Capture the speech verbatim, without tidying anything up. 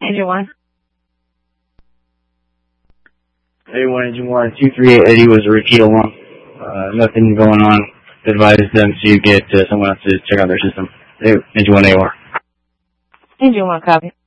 Engine one. A one, Engine one, two three eight Eddie was a repeat along. Uh, nothing going on. Advise them to get uh, someone else to check out their system. Engine one A O R. Engine one, copy.